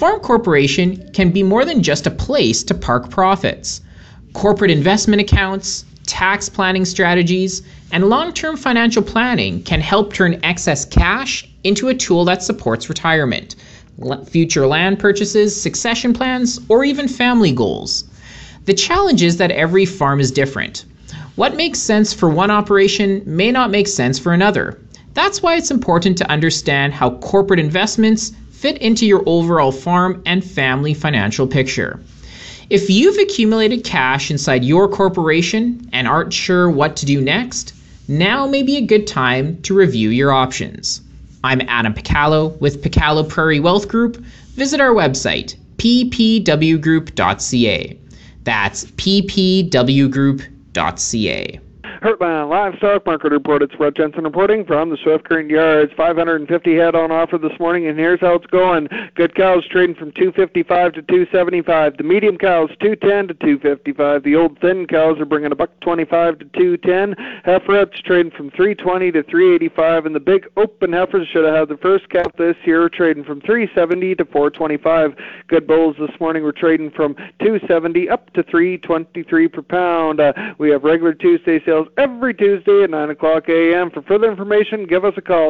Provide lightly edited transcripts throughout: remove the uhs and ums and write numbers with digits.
farm corporation can be more than just a place to park profits. Corporate investment accounts, tax planning strategies, and long-term financial planning can help turn excess cash into a tool that supports retirement, future land purchases, succession plans, or even family goals. The challenge is that every farm is different. What makes sense for one operation may not make sense for another. That's why it's important to understand how corporate investments fit into your overall farm and family financial picture. If you've accumulated cash inside your corporation and aren't sure what to do next, now may be a good time to review your options. I'm Adam Picallo with Picallo Prairie Wealth Group. Visit our website, ppwgroup.ca. That's ppwgroup.ca. Heartland Livestock Market Report. It's Brett Jensen reporting from the Swift Current Yards. 550 head on offer this morning, and here's how it's going. Good cows trading from $255 to $275. The medium cows $210 to $255. The old thin cows are bringing $125 to $210. Heiferettes trading from $320 to $385, and the big open heifers should have had the first calf this year, trading from $370 to $425. Good bulls this morning were trading from $270 up to $323 per pound. We have regular Tuesday sales every Tuesday at 9 o'clock a.m. For further information, give us a call,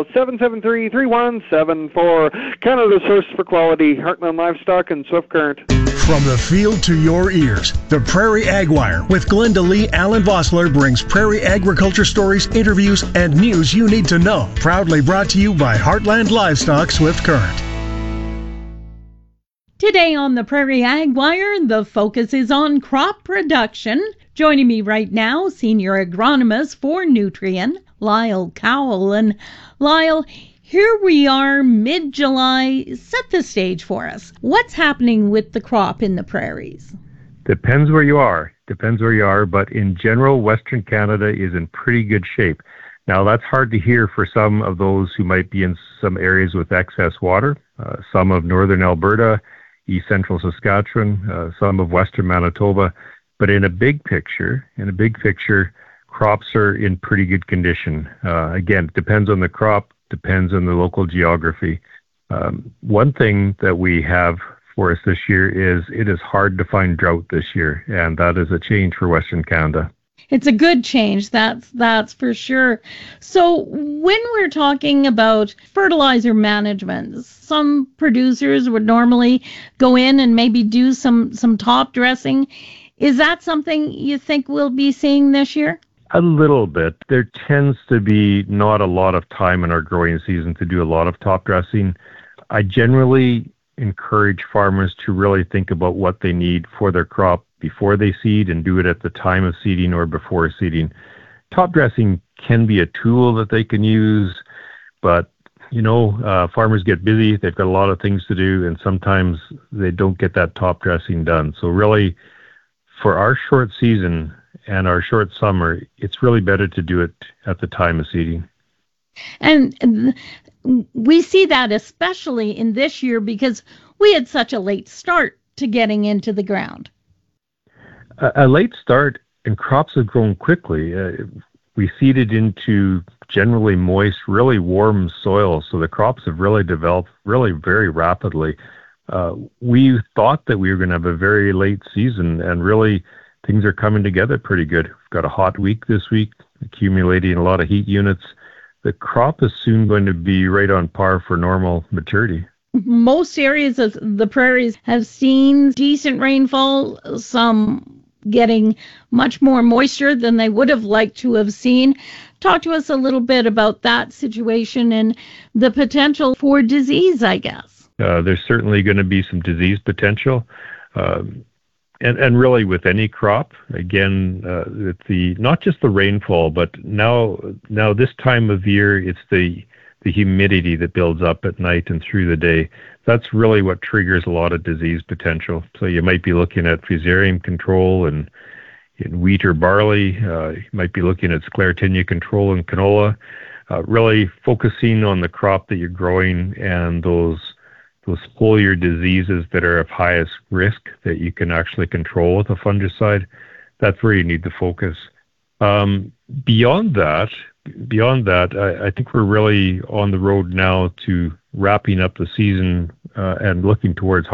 773-3174. Canada's source for quality, Heartland Livestock and Swift Current. From the field to your ears, the Prairie Ag Wire with Glenda Lee Allen Vossler brings prairie agriculture stories, interviews, and news you need to know. Proudly brought to you by Heartland Livestock Swift Current. Today on the Prairie Ag Wire, the focus is on crop production. Joining me right now, Senior Agronomist for Nutrien, Lyle Cowell. And Lyle, here we are mid-July. Set the stage for us. What's happening with the crop in the prairies? Depends where you are, but in general, Western Canada is in pretty good shape. Now, that's hard to hear for some of those who might be in some areas with excess water, some of northern Alberta, east central Saskatchewan, some of western Manitoba. But in a big picture, crops are in pretty good condition. Again, it depends on the crop, depends on the local geography. One thing that we have for us this year is it is hard to find drought this year, and that is a change for Western Canada. It's a good change, that's for sure. So when we're talking about fertilizer management, some producers would normally go in and maybe do some top dressing. Is that something you think we'll be seeing this year? A little bit. There tends to be not a lot of time in our growing season to do a lot of top dressing. I generally encourage farmers to really think about what they need for their crop before they seed and do it at the time of seeding or before seeding. Top dressing can be a tool that they can use, but farmers get busy, they've got a lot of things to do, and sometimes they don't get that top dressing done. So really, for our short season and our short summer, it's really better to do it at the time of seeding. And we see that especially in this year because we had such a late start to getting into the ground. A late start, and crops have grown quickly. We seeded into generally moist, really warm soil, so the crops have really developed really very rapidly. We thought that we were going to have a very late season, and really things are coming together pretty good. We've got a hot week this week, accumulating a lot of heat units. The crop is soon going to be right on par for normal maturity. Most areas of the prairies have seen decent rainfall, some getting much more moisture than they would have liked to have seen. Talk to us a little bit about that situation and the potential for disease, I guess. There's certainly going to be some disease potential. And really with any crop, again, not just the rainfall, but now this time of year, it's the humidity that builds up at night and through the day. That's really what triggers a lot of disease potential. So you might be looking at fusarium control in wheat or barley. You might be looking at sclerotinia control in canola. Really focusing on the crop that you're growing and those foliar diseases that are of highest risk that you can actually control with a fungicide. That's where you need to focus. Beyond that, I think we're really on the road now to wrapping up the season and looking towards